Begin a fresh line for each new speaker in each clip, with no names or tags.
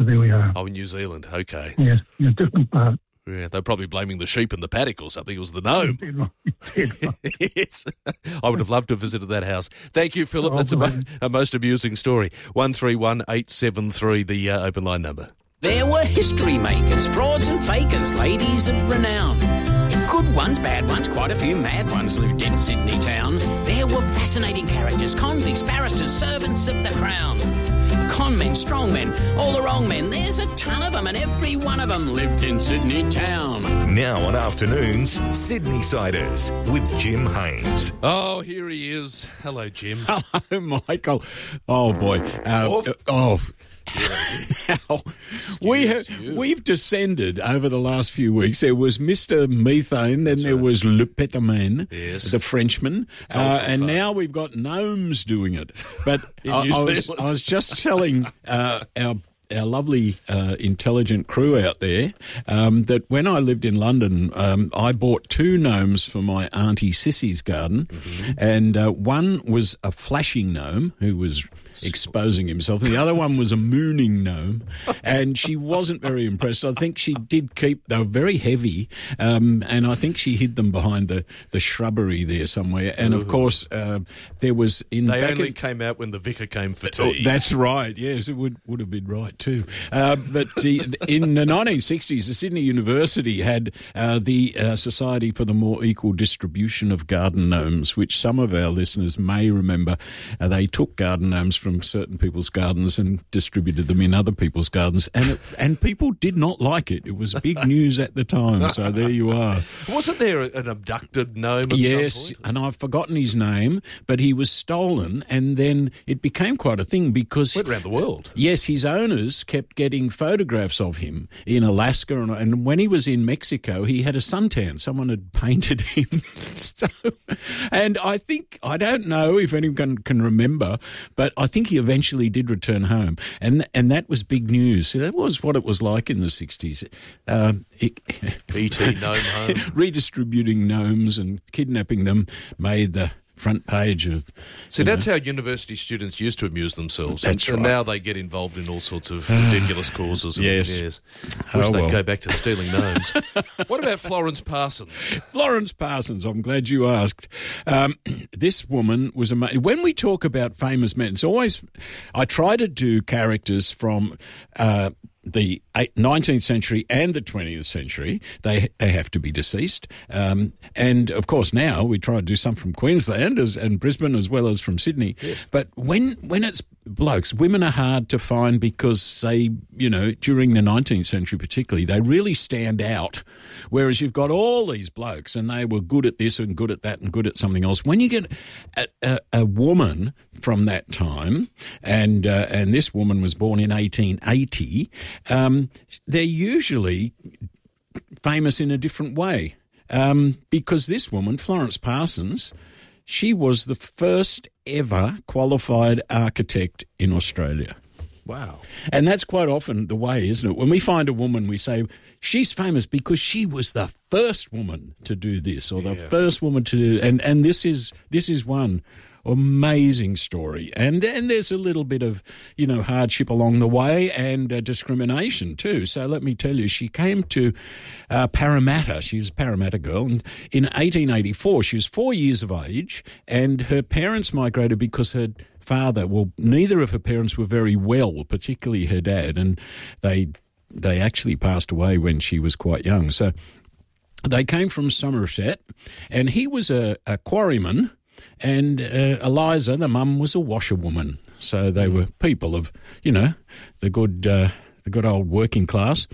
So there we are.
Oh, in New Zealand, okay.
Yes, in a different part.
Yeah, they're probably blaming the sheep in the paddock or something. It was the gnome. Yes. I would have loved to have visited that house. Thank you, Philip. That's a most amusing story. 131873, the open line number.
There were history makers, frauds and fakers, ladies of renown. Good ones, bad ones, quite a few mad ones lived in Sydney town. There were fascinating characters, convicts, barristers, servants of the crown. Con men, strong men, all the wrong men. There's a ton of them, and every one of them lived in Sydney town.
Now on afternoons, Sydney Siders with Jim Haynes.
Oh, here he is. Hello, Jim.
Hello, Michael. Oh, boy. We've descended over the last few weeks. There was Mr. Methane, then there was Le Peterman, the Frenchman, and now we've got gnomes doing it. But I was just telling our lovely intelligent crew out there that when I lived in London, I bought 2 gnomes for my Auntie Sissy's garden, and one was a flashing gnome who was exposing himself. The other one was a mooning gnome, and she wasn't very impressed. I think she did keep, they were very heavy, and I think she hid them behind the shrubbery there somewhere. And of course, there was
They only came out when the vicar came for tea.
Oh, that's right, yes, it would have been right too. But in the 1960s, the Sydney University had the Society for the More Equal Distribution of Garden Gnomes, which some of our listeners may remember. They took garden gnomes from certain people's gardens and distributed them in other people's gardens, and people did not like it. It was big news at the time, so there you are.
Wasn't there an abducted gnome at some point?
And I've forgotten his name, but he was stolen, and then it became quite a thing because...
Went around the world.
Yes, his owners kept getting photographs of him in Alaska, and when he was in Mexico, he had a suntan. Someone had painted him. And I don't know if anyone can remember, but I think he eventually did return home, and that was big news. So that was what it was like in the 60s.
E.T. gnome home.
Redistributing gnomes and kidnapping them made the front page of...
See, that's how university students used to amuse themselves.
That's right.
And now they get involved in all sorts of ridiculous causes.
Yes.
Wish they'd go back to stealing gnomes. What about Florence Parsons?
Florence Parsons, I'm glad you asked. This woman was amazing. When we talk about famous men, it's always... I try to do characters from... the 19th century and the 20th century, they have to be deceased. And, of course, now we try to do some from Queensland and Brisbane as well as from Sydney. Yes. But when it's blokes, women are hard to find because they, during the 19th century particularly, they really stand out. Whereas you've got all these blokes and they were good at this and good at that and good at something else. When you get a woman from that time, and this woman was born in 1880, they're usually famous in a different way because this woman, Florence Parsons, she was the first ever qualified architect in Australia.
Wow.
And that's quite often the way, isn't it? When we find a woman, we say, she's famous because she was the first woman to do this or the first woman to do... And this is one amazing story. And there's a little bit of, hardship along the way and discrimination too. So let me tell you, she came to Parramatta. She was a Parramatta girl. And in 1884, she was 4 years of age, and her parents migrated because her father, neither of her parents were very well, particularly her dad, and they actually passed away when she was quite young. So they came from Somerset, and he was a quarryman, and Eliza, the mum, was a washerwoman. So they were people of, the good old working class.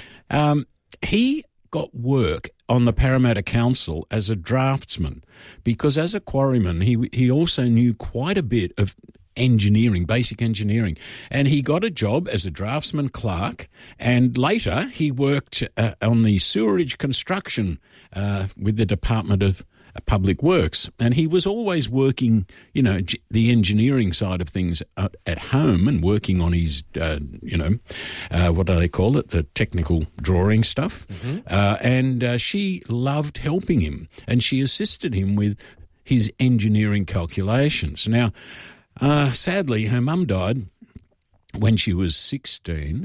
He got work on the Parramatta Council as a draftsman because as a quarryman, he also knew quite a bit of engineering, basic engineering. And he got a job as a draftsman clerk, and later he worked on the sewerage construction with the Department of Public Works, and he was always working, the engineering side of things at home and working on his, what do they call it, the technical drawing stuff. Mm-hmm. And she loved helping him, and she assisted him with his engineering calculations. Now, sadly, her mum died when she was 16,